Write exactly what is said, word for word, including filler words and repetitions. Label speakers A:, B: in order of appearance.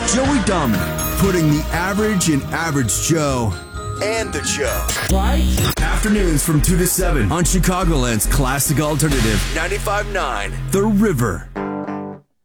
A: Joey Dominic, putting the average in Average Joe and the Joe.
B: Right?
A: Afternoons from two to seven on Chicagoland's classic alternative, ninety-five point nine The River.